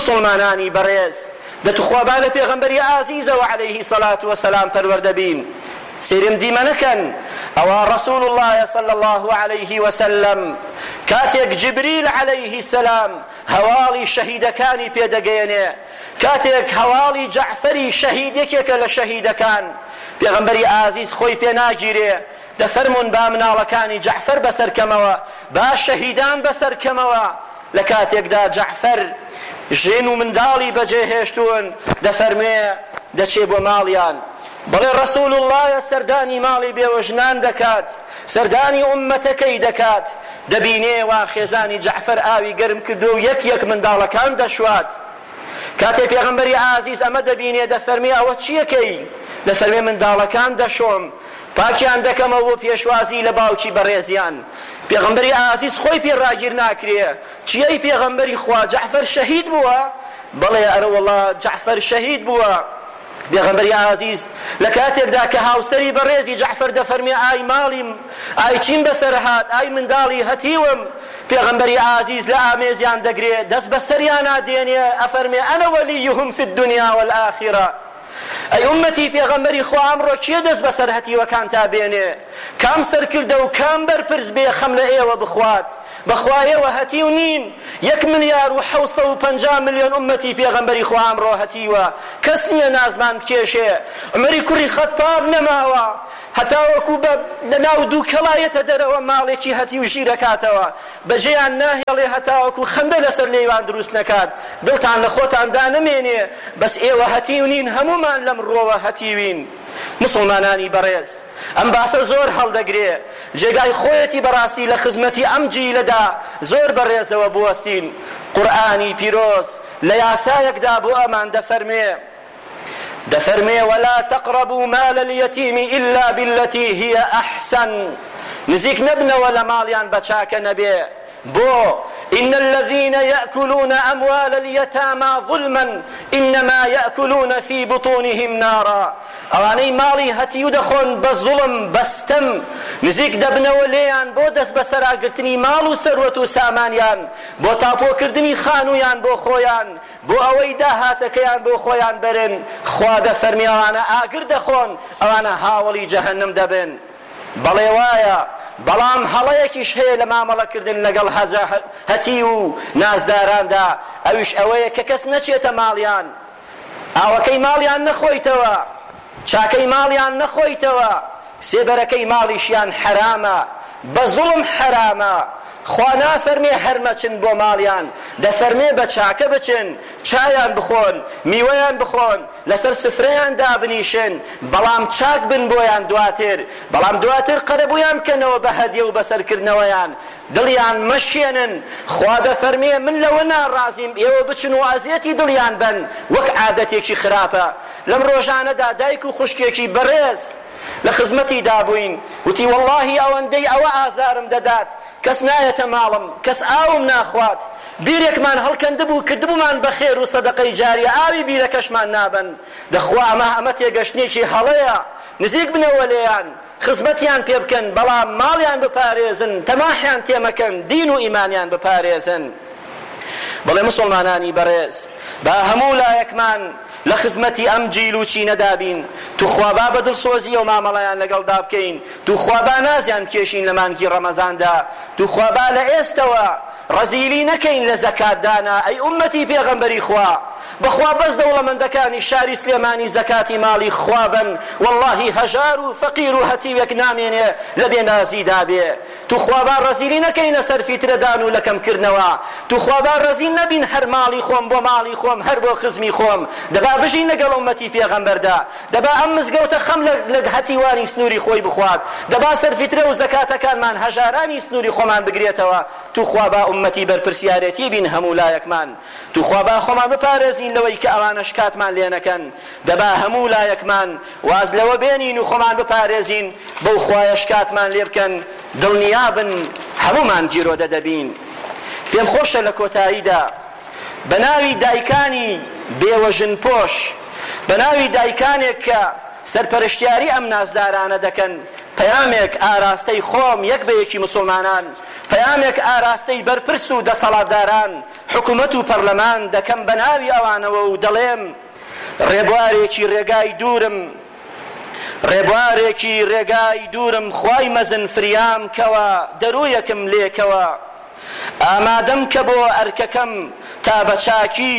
مسلمانانی بەڕێز دەتوخوابا لە پێغەمبەری ئازیزەوە عەلەیهی سەڵات وەسەلام پەروەردەبین سێرم دیمە نەکەن ئەوە ڕەسوول الله صلی الله عەلەیه وسەلەم کاتێک جبریل عەلەیه سەلام هەواڵی شەهیدەکانی پێدەگەیەنێ کاتێک هەواڵی جەعفەری شەهید یەکێکە لە شەهیدەکان پێغەمبەری ئازیز خۆی پێ ناگیرێ دەفەرمون با مناڵەکانی جەعفەر بەسەرکەمەوە با شەهیدان بەسەرکەمەوە لە کاتێکدا جەعفەر ژێن و منداڵی بەجێهێشتوون دەفەرمێ دەچێ بۆ ماڵیان بەڵێ ڕەسوول الله سەردانی ماڵی بێوەژنان دەکات سەردانی ئوممەتەکەی دەکات دەبینێ وا خێزانی جەعفەر ئاوی گەرم کردو و یەک یەک منداڵەکان دەشوات کاتێ پێغەمبەری ئازیز ئەمە دەبینێ دەفەرمێ ئەوە چیەکەی دەفەرمێ منداڵەکان دەشۆم پاکیان دەکەمەوە پێشوازی لە باوکی بەڕێزیان پێغەمبەری ئازیز خۆی پێ ڕاگیر ناکرێ چیەی پێغەمبەری خوا جەعفەر شەهید بووە بەڵێ ئەرە وەڵا جەعفەر شەهید بووە پێغەمبەری ئازیز لە کاتێکدا کە هاوسەری بەڕێزی جەعفەر دەفەرمێ ئای ماڵیم ئای چیم بەسەر هات ئای منداڵی هەتیوم پێغەمبەری ئازیز لە ئامێزیان دەگرێ دەست بەسەریان نادێنێ ئەفەرمێ ئەنە وەلیهم فی الدنیا والآخرە ئەی ئومەتی پێغەمبەری خوا ئەمڕۆ کێ دەست بەسەر هەتیوەکان تا بێنێ کام سەرکردە و کام بەرپرس بێ خەم لە ئێوە بخوات بەخوا ئێوە هەتیو نین 1,750 ملیۆن ئومەتی پێغەمبەری خوا ئەمڕۆ هەتیوە کەس نییە نازمان بکێشێ عومەری کوڕی خەتاب نەماوە هەتاوەکو لە ناو دوو کەڵایەتە دەرەوە ماڵێکی هەتی و ژیرەکاتەوە بەجێیان ناهێڵێ هەتاوەکو خەندە لەسەر لێوان دروست نەکات دڵتان لە خۆتاندا نەمێنێ بەس ئێوە هەتیو نین هەمومان لەم ڕۆوە هەتیوین مسلمانانی بەڕێز ئەم باسە زۆر هەڵدەگرێ جێگای خۆیەتی بەڕاستی لە خزمەتی ئەم جیلەدا زۆر بەڕێزەوە بوەستین قورئانی پیرۆز لە یاسایەکدا بۆ ئەمان دەفەرمێ ولا تقربوا مال اليتيم إلا بالتي هي أحسن نزیک نەبنەوە لە ماڵیان بەچاکە نەبێ بۆ إن الذين يأكلون أموال اليتامى ظلما إنما يأكلون في بطونهم نارا ئەوانەی ماڵی هەتیو دەخۆن بە زوڵم بەستەم نزیک دەبنەوە لێیان بۆ دەست بەسەراگرتنی ماڵ و سەروەت و سامانیان بۆ تاپۆکردنی خانوویان بۆ خۆیان بۆ ئەوەی داهاتەکەیان بۆ خۆیان بەرن خوا دەفەرمێ ئەوانە ئاگر دەخۆن ئەوانە هاوڵی جەهەنەم دەبن بەڵێ وایە بەڵام هەڵەیەکیش هەیە لە مامەڵەکردن لەگەڵ هەتی و نازداراندا ئەویش ئەوەیە کە کەس نەچێتە ماڵیان ئاوەکەی ماڵیان نەخۆیتەوە چاکەی ماڵیان نەخۆیتەوە سێبەرەکەی ماڵیشیان حرامە بە زوڵم حرامە خوا نافەرمێ هەرمەچن بۆ ماڵیان دەفەرمێ بە چاکە بچن چایان بخۆن میوەیان بخۆن لەسەر سفرەیان دابنیشن بەڵام چاک بن بۆیان بەڵام دواتر قەرەبویان بکەنەوە بە هەدیە و بەسەرکردنەوەیان دڵیان مەشێنن خوا دەفەرمێ من لەوە ناڕازیم ئێوە بچن و ئازیەتی دڵیان بن وەک عادەتێکی خراپە لەم ڕۆژانەدا دایک و خوشکێکی بەڕێز لە خزمەتی دابووین وتی وەڵڵاهی ئەوەندەی ئەوە ئازارم دەدات کەس نایەتە ماڵم کەس ئاوم ناخوات بیرێکمان هەڵکەندبوو کردبوومان بە خێر و سەدەقەی جاریە ئاوی بیرەکەشمان نابن دەخوا ئەمە تێگەشتێکی هەڵەیە نزیک بنەوە لێیان خزمەتیان پێ بکەن بەڵام ماڵیان بپارێزن تەماحیان تێمەکەن دین و ئیمانیان بپارێزن بەڵێ مسلمانانی بەڕێز با هەموو لایەکمان لە خزمەتی ئەم جیل و چینەدا بین توخوابا بە دڵسۆزی و مامەڵەیان لەگەڵدا بکەین توخوابا نازیان بکێشین لە مانگی ڕەمەزاندا توخوابا لە ئێستەوە ڕەزیلی نەکەین لە زەکاتدانا ئەی ئومەتی پێغەمبەری خوا بەخوا بەس دەوڵەمەندەکانی شاری سلێمانی زەکاتی ماڵی خوابن واللهی هەژار و فەقیر و هەتیوێک نامێنێ لە بێنازیدا بێ توخوابا ڕەزیلی نەکەینە سەر فیترەدان و لەکەمکردنەوە توخوابا ڕەزیل نەبین هەر ماڵی خۆم بۆ ماڵی خۆم هەر بۆ خزمی خۆم دەبا بژین لەگەڵ ئومەتی پێغەمبەردا دەبا ئەم مزگەوتە خەم لە هەتیوانی سنووری خۆی بخوات دەبا سەر فیترە و زەکاتەکانمان هەژارانی سنووری خۆمان بگرێتەوە توخوابا ئومەتی بەرپرسیارەتی بین هەموو لایەکمان توخوابا خۆمان بپارێزین لەوەی کە ئەوانەش کاتمان لێ نەکەن دەبا هەموو لایەکمان واز لەوە بێنین و خۆمان بپارێزین بەو خوایەش کاتمان لێ بکەن دڵنیابن هەمومان جیرۆدە دەبین پێم خۆشە لە کۆتاییدا بە ناوی دایکانی بێوەژن پۆش بە ناوی دایکانێک کە سەرپەرشتیاری ئەم نازدارانە دەکەن پەیامێک ئاراستەی خۆم یەک بە یەکی مسلمانان، پەیامێک ئاراستەی بەرپرس و دەسەڵاتداران، حکوومەت و پەرلەمان دەکەم بە ناوی ئەوانەوە و دەڵێم ڕێبوارێکی ڕێگای دوورم خوای مەزن فریام کەوە دەرویەکم لێکەوە، ئامادەم کە بۆ ئەرکەکەم تا بە چاکی